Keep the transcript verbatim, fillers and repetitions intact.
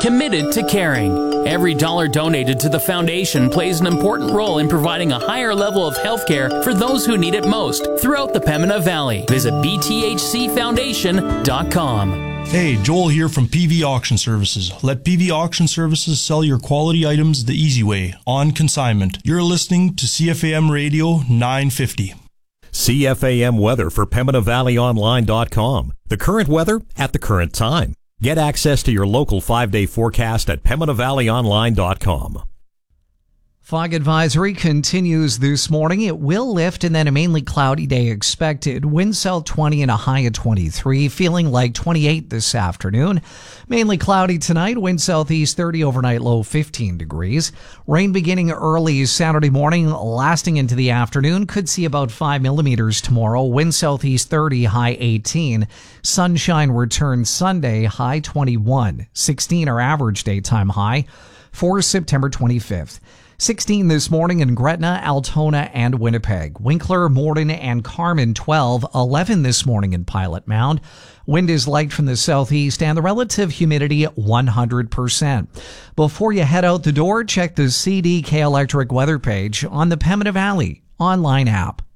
committed to caring. Every dollar donated to the foundation plays an important role in providing a higher level of health care for those who need it most throughout the Pembina Valley. Visit b t h c foundation dot com. Hey, Joel here from P V Auction Services. Let P V Auction Services sell your quality items the easy way, on consignment. You're listening to C F A M Radio nine fifty. C F A M weather for Pembina Valley Online dot com. The current weather at the current time. Get access to your local five-day forecast at Pembina Valley Online dot com. Fog advisory continues this morning. It will lift and then a mainly cloudy day expected. Wind south twenty and a high of twenty-three. Feeling like twenty-eight this afternoon. Mainly cloudy tonight. Wind southeast thirty, overnight low fifteen degrees. Rain beginning early Saturday morning, lasting into the afternoon. Could see about five millimeters tomorrow. Wind southeast thirty, high eighteen. Sunshine returns Sunday, high twenty-one. sixteen our average daytime high for September twenty-fifth. sixteen this morning in Gretna, Altona, and Winnipeg. Winkler, Morden, and Carmen twelve. eleven this morning in Pilot Mound. Wind is light from the southeast and the relative humidity one hundred percent. Before you head out the door, check the C D K Electric weather page on the Pembina Valley online app.